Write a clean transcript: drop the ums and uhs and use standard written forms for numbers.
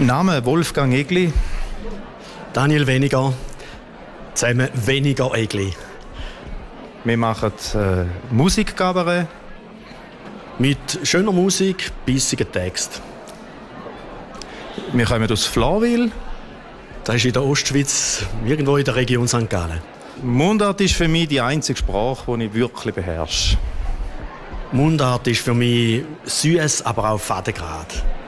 Name Wolfgang Egli. Daniel Weniger. Zusammen Weniger Egli. Wir machen Musikkabarett. Mit schöner Musik, bissigen Text. Wir kommen aus Flawil. Das ist in der Ostschweiz, irgendwo in der Region St. Gallen. Mundart ist für mich die einzige Sprache, die ich wirklich beherrsche. Mundart ist für mich süß, aber auch fadengrad.